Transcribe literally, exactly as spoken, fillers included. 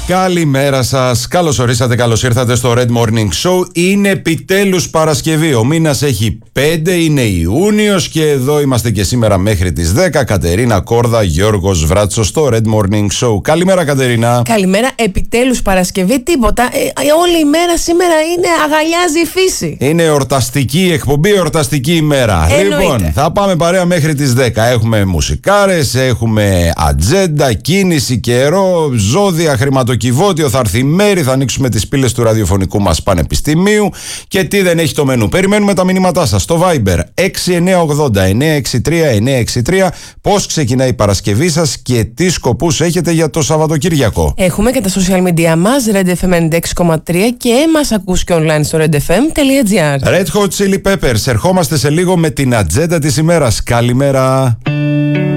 Καλημέρα σας, καλώς ορίσατε, καλώς ήρθατε στο Red Morning Show. Είναι επιτέλους Παρασκευή, ο μήνας έχει πέντε, είναι Ιούνιος και εδώ είμαστε και σήμερα μέχρι τις δέκα. Κατερίνα Κόρδα, Γιώργος Βράτσος στο Red Morning Show. Καλημέρα Κατερίνα. Καλημέρα, επιτέλους Παρασκευή, τίποτα. Ε, όλη η μέρα σήμερα είναι αγαλιάζει η φύση. Είναι εορταστική εκπομπή, εορταστική ημέρα. Εννοείται. Λοιπόν, θα πάμε παρέα μέχρι τις δέκα. Έχουμε μουσικάρες, έχουμε ατζέντα, κίνηση, καιρό, ζώδια, χρηματοκιβώτιο. Θα έρθει η μέρη, θα ανοίξουμε τις πύλες του ραδιοφωνικού μας πανεπιστημίου. Και τι δεν έχει το μενού. Περιμένουμε τα μηνύματά σας στο Viber έξι εννιά ογδόντα εννιά έξι τρία εννιά έξι τρία. Πώς ξεκινάει η Παρασκευή σας και τι σκοπούς έχετε για το Σαββατοκύριακο. Έχουμε και τα social media μας, Red εφ εμ ενενήντα έξι κόμμα τρία, και μας ακούς και online στο red f m τελεία g r. Red Hot Chili Peppers. Ερχόμαστε σε λίγο με την ατζέντα της ημέρας. Καλημέρα.